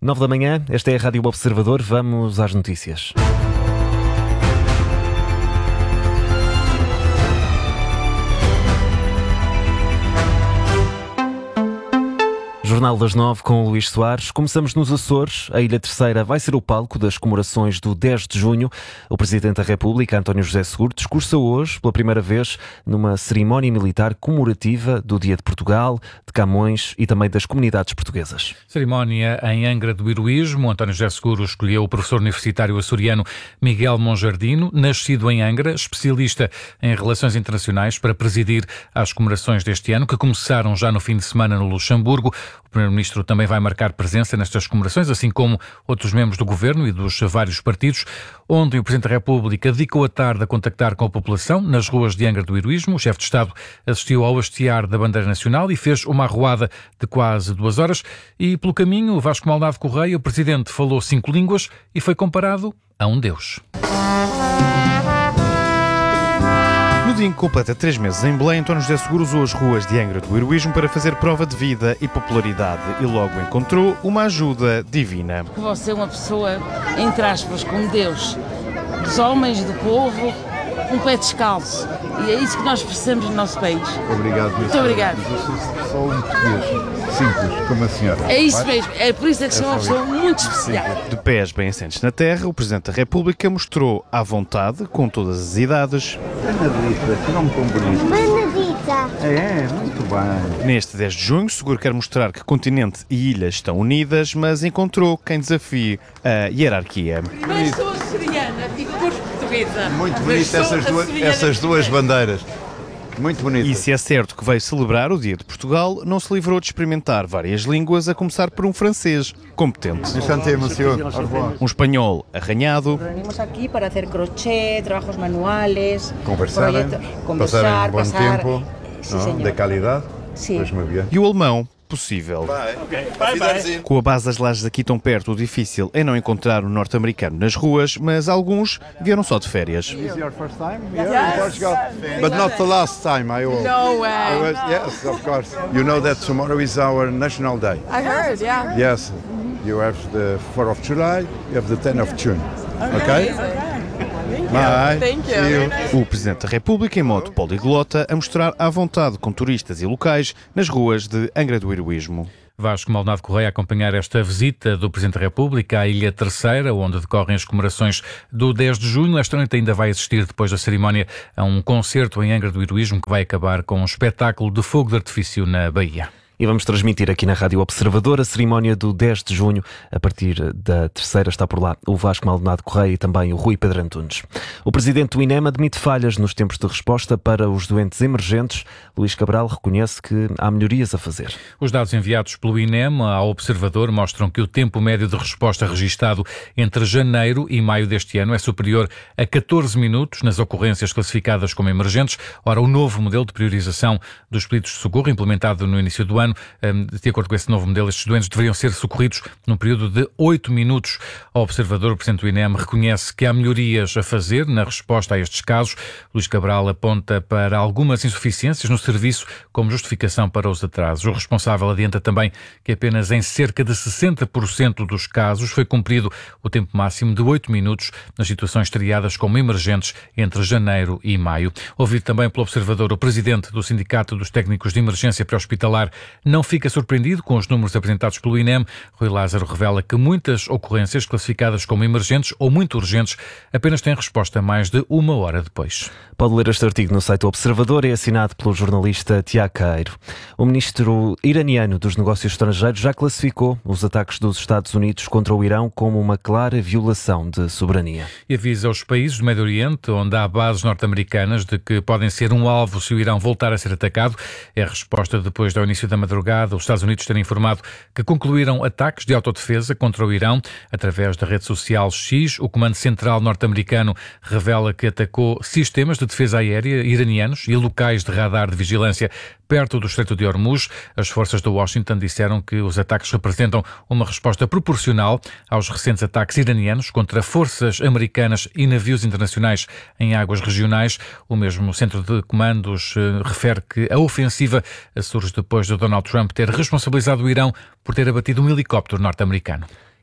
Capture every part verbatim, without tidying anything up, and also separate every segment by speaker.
Speaker 1: Nove da manhã, esta é a Rádio Observador, vamos às notícias. Jornal das Nove com o Luís Soares. Começamos nos Açores. A Ilha Terceira vai ser o palco das comemorações do dez de junho. O Presidente da República, António José Seguro, discursa hoje, pela primeira vez, numa cerimónia militar comemorativa do Dia de Portugal, de Camões e também das comunidades portuguesas.
Speaker 2: Cerimónia em Angra do Heroísmo. António José Seguro escolheu o professor universitário açoriano Miguel Monjardino, nascido em Angra, especialista em relações internacionais, para presidir as comemorações deste ano, que começaram já no fim de semana no Luxemburgo. O Primeiro-Ministro também vai marcar presença nestas comemorações, assim como outros membros do Governo e dos vários partidos. Ontem, o Presidente da República dedicou a tarde a contactar com a população nas ruas de Angra do Heroísmo. O chefe de Estado assistiu ao hastear da bandeira nacional e fez uma arruada de quase duas horas. E, pelo caminho, Vasco Maldonado Correia, o Presidente falou cinco línguas e foi comparado a um deus.
Speaker 3: No dia em que completa três meses em Belém, António José Seguro usou as ruas de Angra do Heroísmo para fazer prova de vida e popularidade e logo encontrou uma ajuda divina.
Speaker 4: Você é uma pessoa, entre aspas, como Deus, dos homens, do povo, um pé descalço. E é isso que nós precisamos no nosso país.
Speaker 5: Obrigado.
Speaker 4: Muito obrigado.
Speaker 5: Eu sou só um português, simples, como a senhora.
Speaker 4: É isso mesmo, é por isso é que sou uma pessoa muito especial.
Speaker 3: De pés bem assentes na terra, o Presidente da República mostrou à vontade, com todas as idades.
Speaker 5: Benedita, que nome tão bonito.
Speaker 6: Benedita.
Speaker 5: É, muito bem.
Speaker 3: Neste dez de junho, Seguro quer mostrar que continente e ilha estão unidas, mas encontrou quem desafie a hierarquia.
Speaker 4: Mas sou açoriana, fico portuguesa.
Speaker 5: Muito bonito essas duas, essas duas bandeiras. Muito bonito.
Speaker 3: E se é certo que veio celebrar o Dia de Portugal, não se livrou de experimentar várias línguas, a começar por um francês competente.
Speaker 5: Enchanté, monsieur. Au revoir.
Speaker 3: Um espanhol arranhado.
Speaker 7: Venimos aqui para fazer crochê, trabalhos manuais,
Speaker 5: Conversar,
Speaker 7: projetos,
Speaker 5: pasar
Speaker 7: conversar,
Speaker 5: um bom
Speaker 7: pasar,
Speaker 5: tempo,
Speaker 7: sí,
Speaker 5: não?
Speaker 7: señor.
Speaker 5: De qualidade.
Speaker 7: Sim.
Speaker 5: Pois muito bem.
Speaker 3: E o alemão, possível. Com a base das lajes aqui tão perto, o difícil é não encontrar um norte-americano nas ruas, mas alguns vieram só de férias.
Speaker 5: Is your first time here in Portugal? But not the last time, I hope.
Speaker 8: No way.
Speaker 5: I was, yes, of course. You know that tomorrow is our national day.
Speaker 8: I heard, yeah.
Speaker 5: Yes. You have the fourth of July, you have the tenth of June. Okay? Bye.
Speaker 8: Thank you.
Speaker 5: See you.
Speaker 3: O Presidente da República em modo poliglota a mostrar à vontade com turistas e locais nas ruas de Angra do Heroísmo.
Speaker 2: Vasco Maldonado Correia a acompanhar esta visita do Presidente da República à Ilha Terceira, onde decorrem as comemorações do dez de junho. Esta noite ainda vai assistir, depois da cerimónia, a um concerto em Angra do Heroísmo que vai acabar com um espetáculo de fogo de artifício na Bahia.
Speaker 1: E vamos transmitir aqui na Rádio Observador a cerimónia do dez de junho. A partir da terceira está por lá o Vasco Maldonado Correia e também o Rui Pedro Antunes. O Presidente do INEM admite falhas nos tempos de resposta para os doentes emergentes. Luís Cabral reconhece que há melhorias a fazer.
Speaker 2: Os dados enviados pelo INEM ao Observador mostram que o tempo médio de resposta registado entre janeiro e maio deste ano é superior a catorze minutos nas ocorrências classificadas como emergentes. Ora, o novo modelo de priorização dos pedidos de socorro, implementado no início do ano, de acordo com esse novo modelo, estes doentes deveriam ser socorridos num período de oito minutos. Ao Observador, o Presidente do INEM reconhece que há melhorias a fazer na resposta a estes casos. Luís Cabral aponta para algumas insuficiências no serviço como justificação para os atrasos. O responsável adianta também que apenas em cerca de sessenta por cento dos casos foi cumprido o tempo máximo de oito minutos nas situações triadas como emergentes entre janeiro e maio. Ouvido também pelo Observador, o Presidente do Sindicato dos Técnicos de Emergência Pré-Hospitalar não fica surpreendido com os números apresentados pelo INEM. Rui Lázaro revela que muitas ocorrências classificadas como emergentes ou muito urgentes apenas têm resposta mais de uma hora depois.
Speaker 1: Pode ler este artigo no site do Observador, é assinado pelo jornalista Tiago Caeiro. O ministro iraniano dos Negócios Estrangeiros já classificou os ataques dos Estados Unidos contra o Irão como uma clara violação de soberania.
Speaker 2: E avisa aos países do Médio Oriente, onde há bases norte-americanas, de que podem ser um alvo se o Irão voltar a ser atacado. É a resposta depois do início da madrugada, os Estados Unidos terem informado que concluíram ataques de autodefesa contra o Irão. Através da rede social X, o Comando Central norte-americano revela que atacou sistemas de defesa aérea iranianos e locais de radar de vigilância perto do Estreito de Hormuz. As forças de Washington disseram que os ataques representam uma resposta proporcional aos recentes ataques iranianos contra forças americanas e navios internacionais em águas regionais. O mesmo centro de comandos eh, refere que a ofensiva surge depois de Donald Trump ter responsabilizado o Irão por ter abatido um helicóptero norte-americano.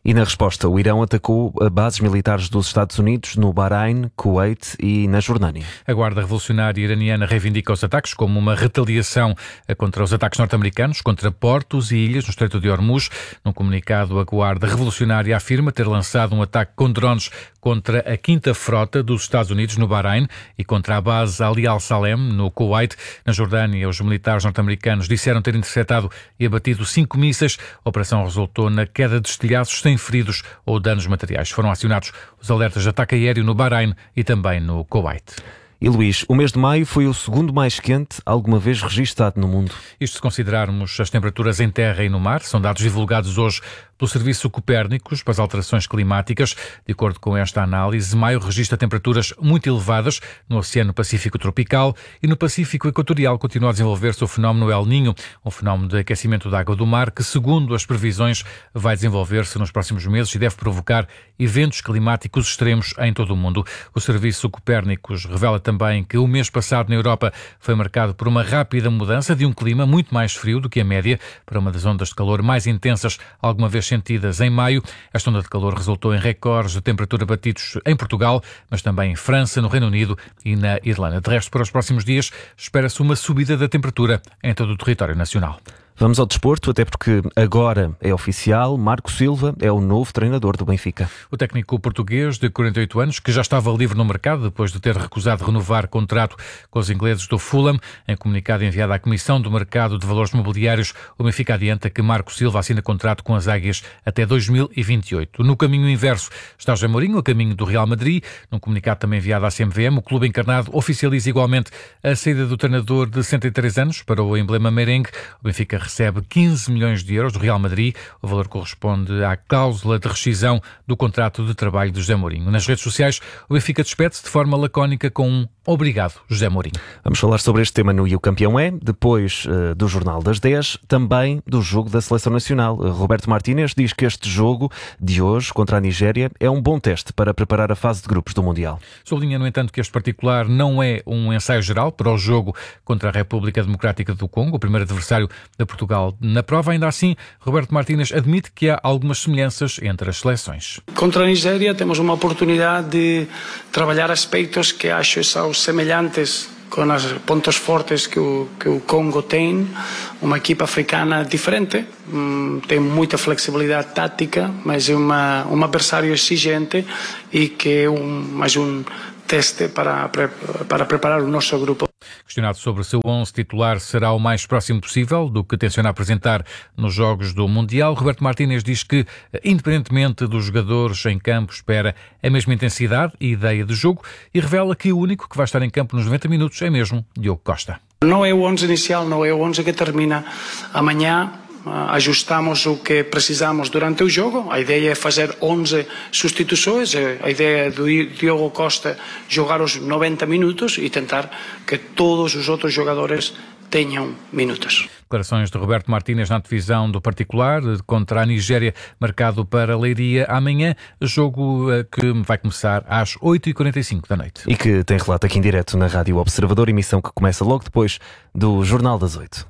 Speaker 1: E na resposta, o Irão atacou bases militares dos Estados Unidos no Bahrein, Kuwait e na Jordânia.
Speaker 2: A Guarda Revolucionária Iraniana reivindica os ataques como uma retaliação contra os ataques norte-americanos, contra portos e ilhas no Estreito de Hormuz. Num comunicado, a Guarda Revolucionária afirma ter lançado um ataque com drones contra a quinta frota dos Estados Unidos no Bahrein e contra a base Ali Al-Salem, no Kuwait. Na Jordânia, os militares norte-americanos disseram ter interceptado e abatido cinco mísseis. A operação resultou na queda de estilhaços sem feridos ou danos materiais. Foram acionados os alertas de ataque aéreo no Bahrein e também no Kuwait.
Speaker 1: E Luís, o mês de maio foi o segundo mais quente alguma vez registado no mundo.
Speaker 2: Isto se considerarmos as temperaturas em terra e no mar, são dados divulgados hoje pelo Serviço Copérnicos para as alterações climáticas. De acordo com esta análise, maio registra temperaturas muito elevadas no Oceano Pacífico tropical e no Pacífico equatorial continua a desenvolver-se o fenómeno El Niño, um fenómeno de aquecimento da água do mar que, segundo as previsões, vai desenvolver-se nos próximos meses e deve provocar eventos climáticos extremos em todo o mundo. O Serviço Copérnicos revela também que o mês passado na Europa foi marcado por uma rápida mudança de um clima muito mais frio do que a média para uma das ondas de calor mais intensas alguma vez sentidas em maio. Esta onda de calor resultou em recordes de temperatura batidos em Portugal, mas também em França, no Reino Unido e na Irlanda. De resto, para os próximos dias, espera-se uma subida da temperatura em todo o território nacional.
Speaker 1: Vamos ao desporto, até porque agora é oficial, Marco Silva é o novo treinador do Benfica.
Speaker 2: O técnico português de quarenta e oito anos, que já estava livre no mercado depois de ter recusado renovar contrato com os ingleses do Fulham, em comunicado enviado à Comissão do Mercado de Valores Mobiliários, o Benfica adianta que Marco Silva assina contrato com as Águias até dois mil e vinte e oito. No caminho inverso está José Mourinho, a caminho do Real Madrid. Num comunicado também enviado à C M V M, o clube encarnado oficializa igualmente a saída do treinador de sessenta e três anos para o emblema merengue. O Benfica recebe quinze milhões de euros do Real Madrid. O valor corresponde à cláusula de rescisão do contrato de trabalho de José Mourinho. Nas redes sociais, o Benfica despede-se de forma lacónica com um obrigado, José Mourinho.
Speaker 1: Vamos falar sobre este tema no E o Campeão é, depois uh, do Jornal das dez, também do jogo da Seleção Nacional. Uh, Roberto Martínez diz que este jogo de hoje contra a Nigéria é um bom teste para preparar a fase de grupos do Mundial.
Speaker 2: Sublinha, no entanto, que este particular não é um ensaio geral para o jogo contra a República Democrática do Congo, o primeiro adversário de Portugal na prova. Ainda assim, Roberto Martínez admite que há algumas semelhanças entre as seleções.
Speaker 6: Contra a Nigéria temos uma oportunidade de trabalhar aspectos que acho são semelhantes com os pontos fortes que o, que o Congo tem. Uma equipa africana diferente, hum, tem muita flexibilidade tática, mas é uma, um adversário exigente e que é um, mais um teste para, para preparar o nosso grupo.
Speaker 2: Questionado sobre se o onze titular será o mais próximo possível do que tenciona apresentar nos Jogos do Mundial, Roberto Martínez diz que, independentemente dos jogadores em campo, espera a mesma intensidade e ideia de jogo e revela que o único que vai estar em campo nos noventa minutos é mesmo Diogo Costa.
Speaker 6: Não é o onze inicial, não é o onze que termina amanhã. Ajustamos o que precisamos durante o jogo. A ideia é fazer onze substituições. A ideia é do Diogo Costa jogar os noventa minutos e tentar que todos os outros jogadores tenham minutos.
Speaker 2: Declarações de Roberto Martínez na divisão do particular contra a Nigéria, marcado para Leiria amanhã, jogo que vai começar às oito e quarenta e cinco da noite.
Speaker 1: E que tem relato aqui em direto na Rádio Observador, emissão que começa logo depois do Jornal das oito.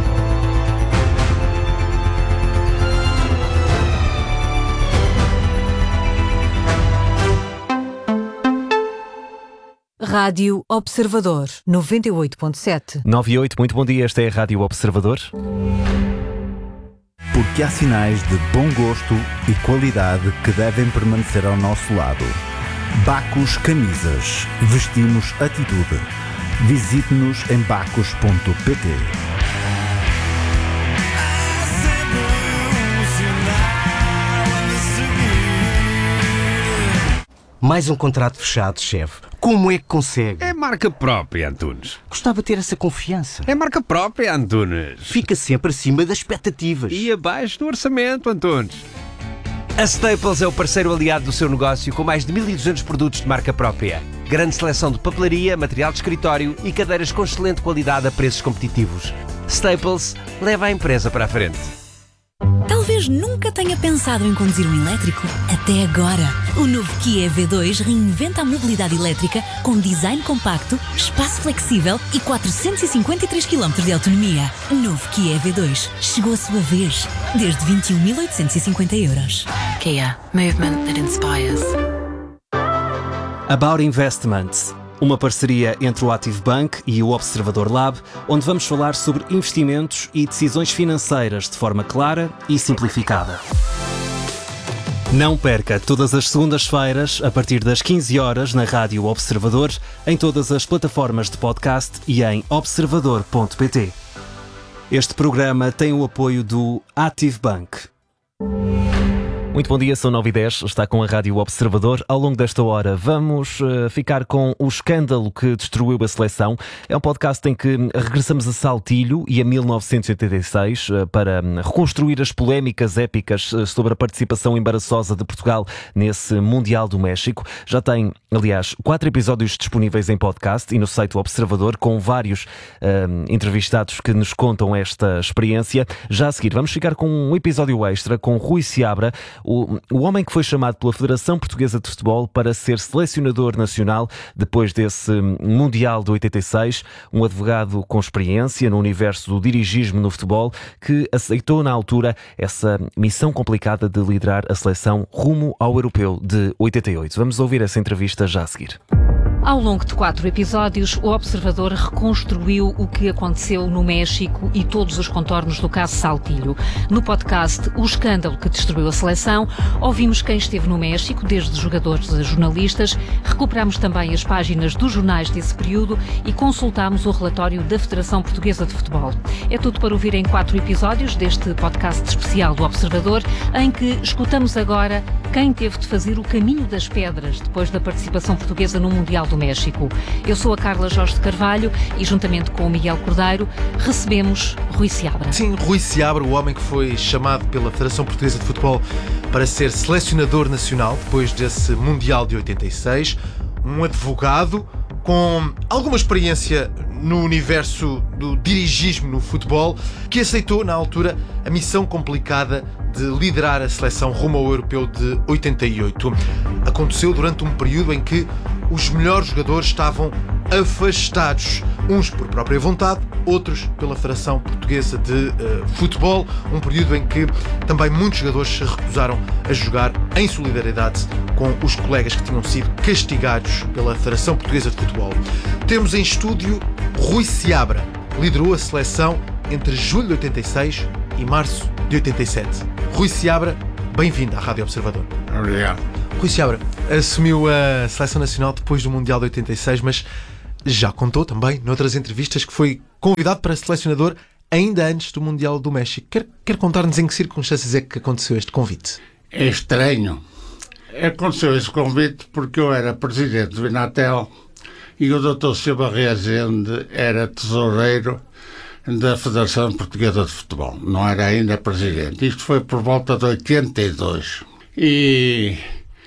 Speaker 8: Rádio Observador, noventa e oito ponto sete.
Speaker 1: nove e oito, muito bom dia, esta é a Rádio Observador.
Speaker 9: Porque há sinais de bom gosto e qualidade que devem permanecer ao nosso lado. Bacos Camisas, vestimos atitude. Visite-nos em bacos ponto pt.
Speaker 10: Mais um contrato fechado, chefe. Como é que consegue?
Speaker 11: É marca própria, Antunes.
Speaker 10: Gostava de ter essa confiança.
Speaker 11: É marca própria, Antunes.
Speaker 10: Fica sempre acima das expectativas.
Speaker 11: E abaixo do orçamento, Antunes.
Speaker 12: A Staples é o parceiro aliado do seu negócio com mais de mil e duzentos produtos de marca própria. Grande seleção de papelaria, material de escritório e cadeiras com excelente qualidade a preços competitivos. Staples leva a empresa para a frente.
Speaker 13: Talvez
Speaker 8: talvez nunca tenha pensado em conduzir um elétrico. Até agora. O novo Kia E V dois reinventa a mobilidade elétrica com design compacto, espaço flexível e quatrocentos e cinquenta e três quilómetros de autonomia. Novo Kia E V dois. Chegou a sua vez. Desde vinte e um mil oitocentos e cinquenta euros.
Speaker 13: Kia. Movement that inspires.
Speaker 1: About Investments. Uma parceria entre o Active Bank e o Observador Lab, onde vamos falar sobre investimentos e decisões financeiras de forma clara e simplificada. Não perca todas as segundas-feiras, a partir das quinze horas, na Rádio Observador, em todas as plataformas de podcast e em observador ponto pt. Este programa tem o apoio do Active Bank. Muito bom dia, são nove e dez, está com a Rádio Observador. Ao longo desta hora vamos uh, ficar com o escândalo que destruiu a seleção. É um podcast em que regressamos a Saltilho e a mil novecentos e oitenta e seis uh, para reconstruir as polémicas épicas uh, sobre a participação embaraçosa de Portugal nesse Mundial do México. Já tem, aliás, quatro episódios disponíveis em podcast e no site do Observador, com vários uh, entrevistados que nos contam esta experiência. Já a seguir vamos ficar com um episódio extra com Rui Seabra, O, o homem que foi chamado pela Federação Portuguesa de Futebol para ser selecionador nacional depois desse Mundial de oitenta e seis, um advogado com experiência no universo do dirigismo no futebol que aceitou na altura essa missão complicada de liderar a seleção rumo ao Europeu de oitenta e oito. Vamos ouvir essa entrevista já a seguir.
Speaker 14: Ao longo de quatro episódios, o Observador reconstruiu o que aconteceu no México e todos os contornos do caso Saltilho. No podcast O Escândalo que Destruiu a Seleção, ouvimos quem esteve no México, desde jogadores a jornalistas, recuperamos também as páginas dos jornais desse período e consultámos o relatório da Federação Portuguesa de Futebol. É tudo para ouvir em quatro episódios deste podcast especial do Observador, em que escutamos agora quem teve de fazer o caminho das pedras depois da participação portuguesa no Mundial do México. Eu sou a Carla Jorge de Carvalho e, juntamente com o Miguel Cordeiro, recebemos Rui Seabra.
Speaker 15: Sim, Rui Seabra, o homem que foi chamado pela Federação Portuguesa de Futebol para ser selecionador nacional depois desse Mundial de oitenta e seis, um advogado com alguma experiência no universo do dirigismo no futebol, que aceitou na altura a missão complicada de liderar a seleção rumo ao Europeu de oitenta e oito. Aconteceu durante um período em que os melhores jogadores estavam afastados, uns por própria vontade, outros pela Federação Portuguesa de uh, Futebol, um período em que também muitos jogadores se recusaram a jogar em solidariedade com os colegas que tinham sido castigados pela Federação Portuguesa de Futebol. Temos em estúdio Rui Seabra, liderou a seleção entre julho de oitenta e seis e março de oitenta e sete. Rui Seabra, bem-vindo à Rádio Observador.
Speaker 5: Obrigado.
Speaker 15: Rui Seabra assumiu a seleção nacional depois do Mundial de oitenta e seis, mas já contou também, noutras entrevistas, que foi convidado para selecionador ainda antes do Mundial do México. Quer, quer contar-nos em que circunstâncias é que aconteceu este convite?
Speaker 5: É estranho. Aconteceu esse convite porque eu era presidente do Inatel e o doutor Silva Rezende era tesoureiro da Federação Portuguesa de Futebol. Não era ainda presidente. Isto foi por volta de oitenta e dois. E,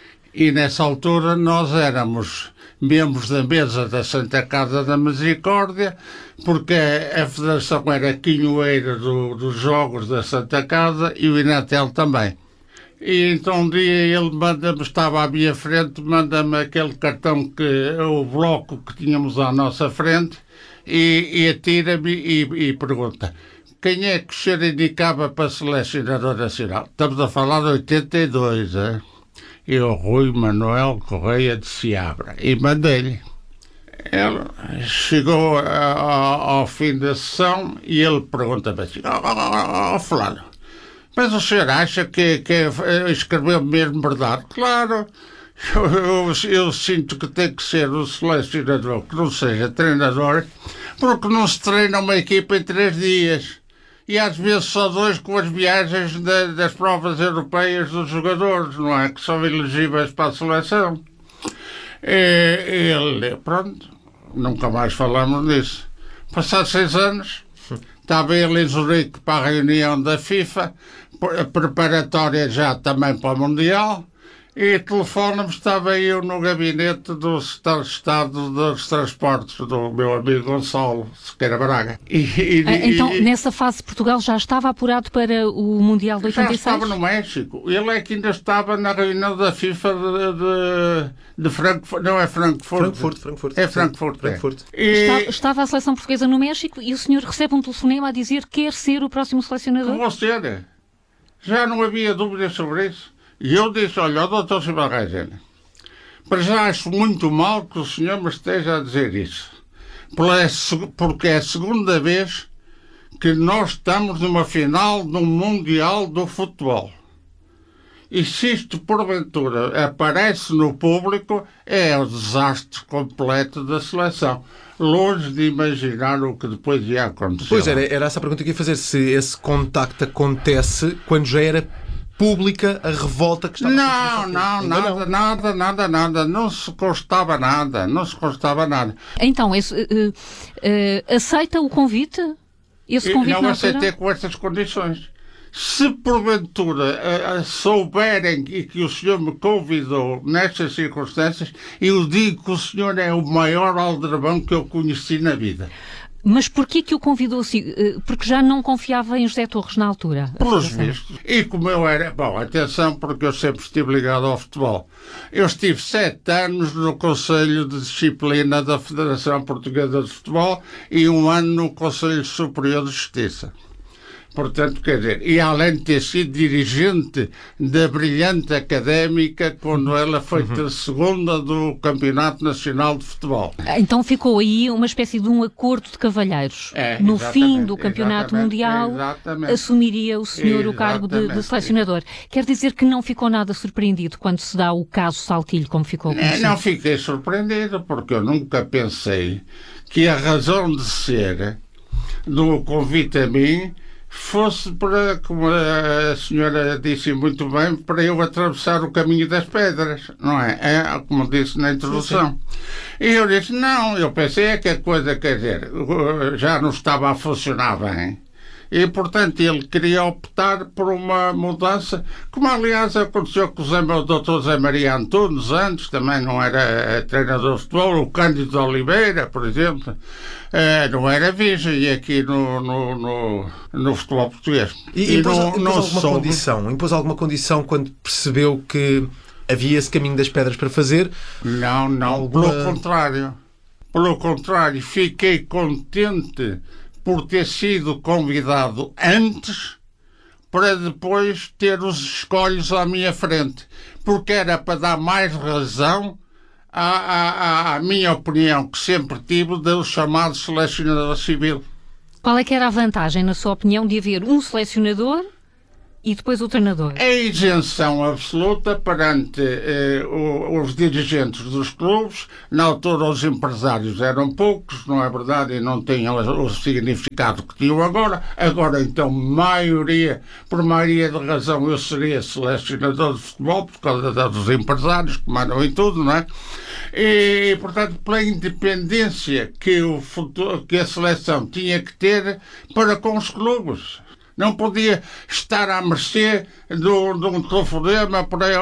Speaker 5: e nessa altura nós éramos membros da mesa da Santa Casa da Misericórdia, porque a, a Federação era quinhoeira do, dos jogos da Santa Casa e o Inatel também. E então um dia ele manda-me, estava à minha frente, manda-me aquele cartão, que o bloco que tínhamos à nossa frente, e, e atira-me e, e pergunta: quem é que o senhor indicava para selecionador nacional? Estamos a falar de oitenta e dois, é? Eu, Rui Manuel Correia de Seabra, e mandei-lhe. Ele chegou a, a, ao fim da sessão e ele pergunta-me assim: ó oh, oh, oh, fulano, mas o senhor acha que, que escreveu mesmo verdade? Claro, eu, eu, eu sinto que tem que ser o selecionador, que não seja treinador, porque não se treina uma equipa em três dias. E às vezes só dois, com as viagens de, das provas europeias dos jogadores, não é? Que são elegíveis para a seleção. E ele, pronto, nunca mais falamos nisso. Passados seis anos, estava ele em Zurique para a reunião da FIFA, preparatória já também para o Mundial, E telefona-me, estava eu no gabinete do Estado dos Transportes, do meu amigo Gonçalo Sequeira Braga. E, e,
Speaker 14: então,
Speaker 5: e,
Speaker 14: nessa fase, Portugal já estava apurado para o Mundial de oitenta e seis?
Speaker 5: Já estava no México. Ele é que ainda estava na reunião da FIFA de, de, de Frankfurt. Não é Frankfurt.
Speaker 15: Frankfurt, Frankfurt.
Speaker 5: É Frankfurt.
Speaker 15: Frankfurt.
Speaker 5: É. E...
Speaker 14: Estava, estava a seleção portuguesa no México e o senhor recebe um telefonema a dizer que quer ser o próximo selecionador?
Speaker 5: Com você, já não havia dúvidas sobre isso. E eu disse, olha, doutor Silva Rezende, para já acho muito mal que o senhor me esteja a dizer isso, porque é a segunda vez que nós estamos numa final de um Mundial do Futebol. E se isto, porventura, aparece no público, é o desastre completo da seleção. Longe de imaginar o que depois ia acontecer.
Speaker 15: Pois, era, era essa a pergunta que eu ia fazer, se esse contacto acontece quando já era pública a revolta que estava
Speaker 5: não,
Speaker 15: a
Speaker 5: não, nada, não, nada, nada, nada, não se constava nada, não se constava nada.
Speaker 14: Então, esse, uh, uh, aceita o convite? Esse convite
Speaker 5: não, não aceitei com estas condições. Se porventura uh, uh, souberem e que o senhor me convidou nestas circunstâncias, eu digo que o senhor é o maior aldrabão que eu conheci na vida.
Speaker 14: Mas porquê que o convidou assim? Porque já não confiava em José Torres na altura?
Speaker 5: Pelos vistos. E como eu era... Bom, atenção, porque eu sempre estive ligado ao futebol. Eu estive sete anos no Conselho de Disciplina da Federação Portuguesa de Futebol e um ano no Conselho Superior de Justiça. Portanto, quer dizer, e além de ter sido dirigente da brilhante académica quando ela foi uhum. segunda do Campeonato Nacional de Futebol.
Speaker 14: Então ficou aí uma espécie de um acordo de cavalheiros.
Speaker 5: É,
Speaker 14: no fim do Campeonato Mundial,
Speaker 5: exatamente.
Speaker 14: assumiria o senhor exatamente. o cargo de, de selecionador. Quer dizer que não ficou nada surpreendido quando se dá o caso Saltilho, como ficou conhecido?
Speaker 5: Não, não fiquei surpreendido, porque eu nunca pensei que a razão de ser do convite a mim fosse para, como a senhora disse muito bem, para eu atravessar o caminho das pedras, não é? É como disse na introdução. Sim, sim. E eu disse, não, eu pensei que a coisa, quer dizer, já não estava a funcionar bem. E, portanto, ele queria optar por uma mudança, como aliás aconteceu com o doutor Zé Maria Antunes, antes também não era treinador de futebol, o Cândido Oliveira, por exemplo, eh, não era virgem, e aqui no, no, no, no futebol português.
Speaker 15: E, e impôs, não, impôs não alguma soube... condição? Impôs alguma condição quando percebeu que havia esse caminho das pedras para fazer?
Speaker 5: Não, não, alguma... pelo contrário. Pelo contrário, fiquei contente por ter sido convidado antes para depois ter os escolhos à minha frente, porque era para dar mais razão à, à, à minha opinião, que sempre tive, do chamado selecionador civil.
Speaker 14: Qual é que era a vantagem, na sua opinião, de haver um selecionador e depois o treinador?
Speaker 5: A isenção absoluta perante eh, os dirigentes dos clubes. Na altura os empresários eram poucos, não é verdade, e não tinham o significado que tinham agora. Agora então, maioria, por maioria de razão, eu seria selecionador de futebol por causa dos empresários que mandam em tudo, não é? E, portanto, pela independência que, o futuro, que a seleção tinha que ter para com os clubes. Não podia estar à mercê de um telefonema por aí.